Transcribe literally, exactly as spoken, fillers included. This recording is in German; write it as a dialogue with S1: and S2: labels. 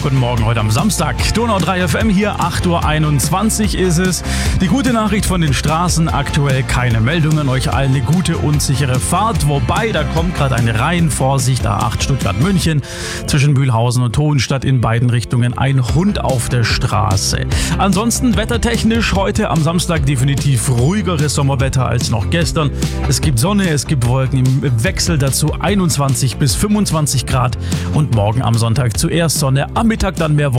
S1: Guten Morgen heute am Samstag. Donau drei F M hier, acht Uhr einundzwanzig ist es. Die gute Nachricht von den Straßen, aktuell keine Meldungen. Euch allen eine gute und sichere Fahrt. Wobei, da kommt gerade eine Reihenvorsicht, A acht Stuttgart-München. Zwischen Mühlhausen und Hohenstadt in beiden Richtungen ein Hund auf der Straße. Ansonsten wettertechnisch heute am Samstag definitiv ruhigeres Sommerwetter als noch gestern. Es gibt Sonne, es gibt Wolken im Wechsel dazu einundzwanzig bis fünfundzwanzig Grad. Und morgen am Sonntag zuerst Sonne, am Mittag dann mehr Wolken.